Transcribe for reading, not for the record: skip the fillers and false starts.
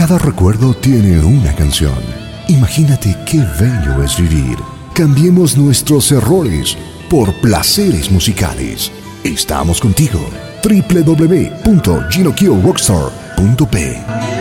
Cada recuerdo tiene una canción. Imagínate qué bello es vivir. Cambiemos nuestros errores por placeres musicales. Estamos contigo. www.ginokyorockstar.p